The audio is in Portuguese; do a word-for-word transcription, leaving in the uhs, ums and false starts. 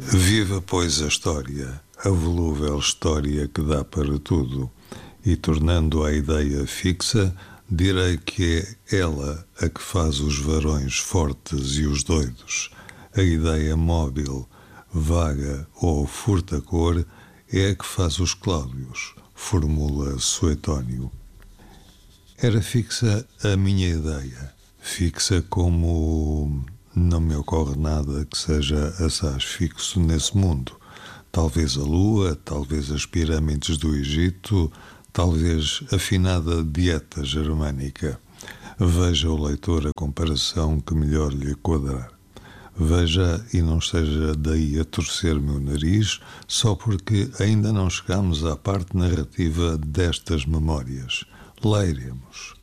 Viva, pois, a história, a volúvel história que dá para tudo, e tornando a ideia fixa, direi que é ela a que faz os varões fortes e os doidos. A ideia móvel, vaga ou furta-cor é a que faz os Cláudios, formula Suetónio. Era fixa a minha ideia, fixa como não me ocorre nada que seja assaz fixo nesse mundo. Talvez a lua, talvez as pirâmides do Egito, talvez a afinada dieta germânica. Veja o leitor a comparação que melhor lhe quadrar. Veja e não esteja daí a torcer-me o nariz só porque ainda não chegamos à parte narrativa destas memórias. Leiremos.